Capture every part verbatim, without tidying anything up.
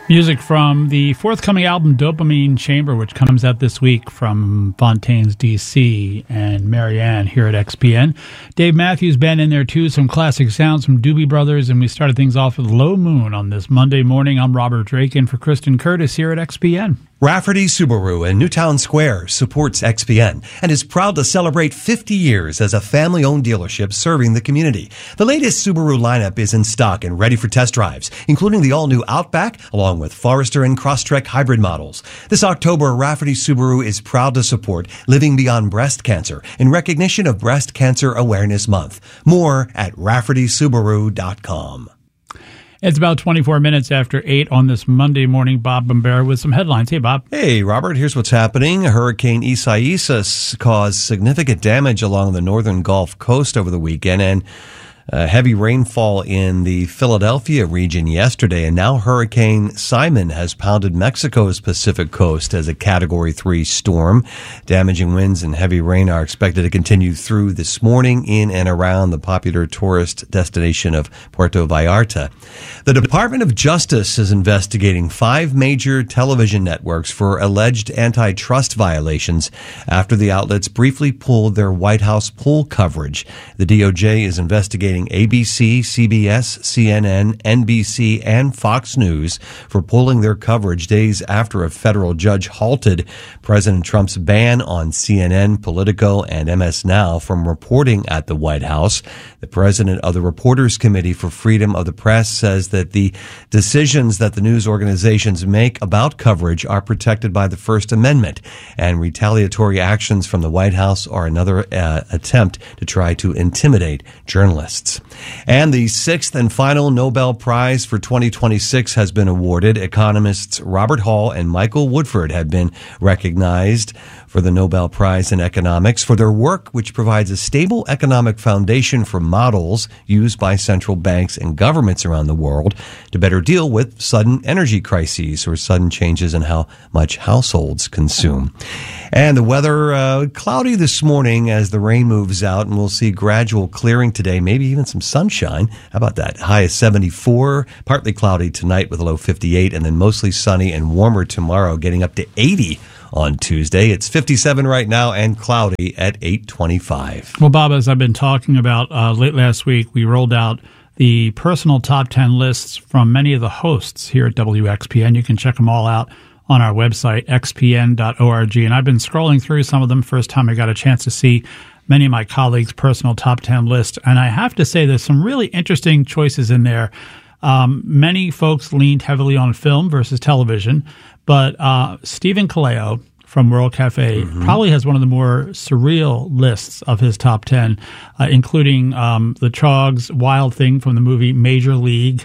Music from the forthcoming album Dopamine Chamber, which comes out this week from Fontaine's D C and Marianne here at X P N. Dave Matthews Band in there too, some classic sounds from Doobie Brothers, and we started things off with Low Moon on this Monday morning. I'm Robert Drake in for Kristen Curtis here at X P N. Rafferty Subaru in Newtown Square supports X P N and is proud to celebrate fifty years as a family-owned dealership serving the community. The latest Subaru lineup is in stock and ready for test drives, including the all-new Outback, along with Forester and Crosstrek hybrid models. This October, Rafferty Subaru is proud to support Living Beyond Breast Cancer in recognition of Breast Cancer Awareness Month. More at rafferty subaru dot com. It's about twenty-four minutes after eight on this Monday morning. Bob Bombera with some headlines. Hey, Bob. Hey, Robert. Here's what's happening. Hurricane Isaias caused significant damage along the northern Gulf Coast over the weekend, and Uh, heavy rainfall in the Philadelphia region yesterday, and now Hurricane Simon has pounded Mexico's Pacific coast as a Category three storm. Damaging winds and heavy rain are expected to continue through this morning in and around the popular tourist destination of Puerto Vallarta. The Department of Justice is investigating five major television networks for alleged antitrust violations after the outlets briefly pulled their White House poll coverage. The D O J is investigating A B C, C B S, C N N, N B C, and Fox News for pulling their coverage days after a federal judge halted President Trump's ban on C N N, Politico, and M S Now from reporting at the White House. The president of the Reporters Committee for Freedom of the Press says that the decisions that the news organizations make about coverage are protected by the First Amendment, and retaliatory actions from the White House are another uh, attempt to try to intimidate journalists. And the sixth and final Nobel Prize for twenty twenty-six has been awarded. Economists Robert Hall and Michael Woodford have been recognized for the Nobel Prize in Economics for their work, which provides a stable economic foundation for models used by central banks and governments around the world to better deal with sudden energy crises or sudden changes in how much households consume. And the weather, uh, cloudy this morning as the rain moves out, and we'll see gradual clearing today, maybe even some sunshine. How about that? High is seventy-four, partly cloudy tonight with a low fifty-eight, and then mostly sunny and warmer tomorrow, getting up to eighty on Tuesday. It's fifty-seven right now and cloudy at eight twenty-five. Well, Bob, as I've been talking about uh, late last week, we rolled out the personal top ten lists from many of the hosts here at W X P N. You can check them all out on our website, x p n dot org. And I've been scrolling through some of them. First time I got a chance to see many of my colleagues' personal top ten lists. And I have to say there's some really interesting choices in there. Um, many folks leaned heavily on film versus television, but uh, Stephen Kaleo from World Cafe mm-hmm. probably has one of the more surreal lists of his top ten, uh, including um, the Trogs Wild Thing from the movie Major League.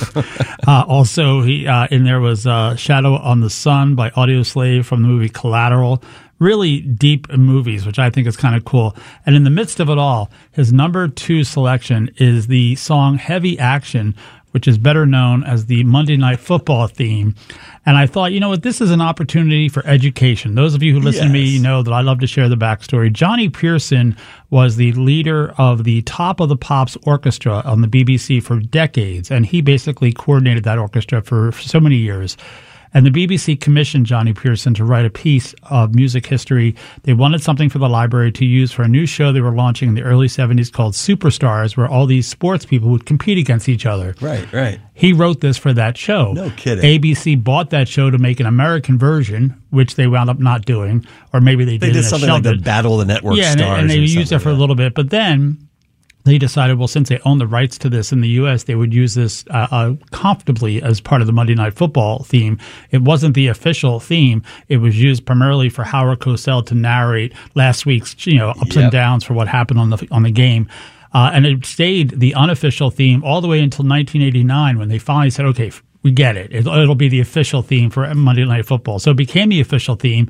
uh, also, he uh, in there was uh, Shadow on the Sun by Audioslave from the movie Collateral. Really deep movies, which I think is kind of cool. And in the midst of it all, his number two selection is the song Heavy Action, which is better known as the Monday Night Football theme. And I thought, you know what, this is an opportunity for education. Those of you who listen yes. to me know that I love to share the backstory. Johnny Pearson was the leader of the Top of the Pops Orchestra on the B B C for decades, and he basically coordinated that orchestra for, for so many years. And the B B C commissioned Johnny Pearson to write a piece of music history. They wanted something for the library to use for a new show they were launching in the early seventies called Superstars, where all these sports people would compete against each other. Right, right. He wrote this for that show. No kidding. A B C bought that show to make an American version, which they wound up not doing, or maybe they did. They did something like the Battle of the Network yeah, Stars. Yeah, and, and they used it for a little bit. But then they decided, well, since they own the rights to this in the U S, they would use this uh, uh, comfortably as part of the Monday Night Football theme. It wasn't the official theme. It was used primarily for Howard Cosell to narrate last week's, you know, ups yep. and downs for what happened on the on the game. Uh, and it stayed the unofficial theme all the way until nineteen eighty-nine, when they finally said, okay, we get it. It'll, it'll be the official theme for Monday Night Football. So it became the official theme.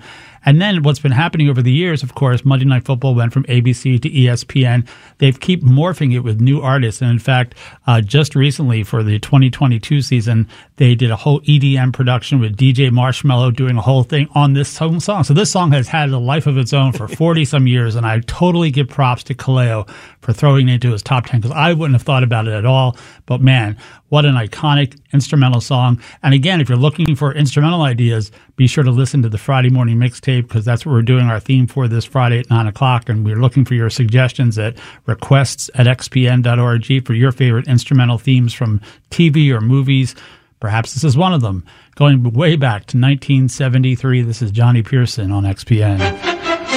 And then what's been happening over the years, of course, Monday Night Football went from A B C to E S P N. They've keep morphing it with new artists. And in fact, uh, just recently for the twenty twenty-two season, they did a whole E D M production with D J Marshmello doing a whole thing on this song. So this song has had a life of its own for forty some years. And I totally give props to Kaleo for throwing it into his top ten, because I wouldn't have thought about it at all. But man, what an iconic instrumental song. And again, if you're looking for instrumental ideas, be sure to listen to the Friday morning mixtape, because that's what we're doing our theme for this Friday at nine o'clock. And we're looking for your suggestions at requests at x p n dot org for your favorite instrumental themes from T V or movies. Perhaps this is one of them. Going way back to nineteen seventy-three, this is Johnny Pearson on X P N.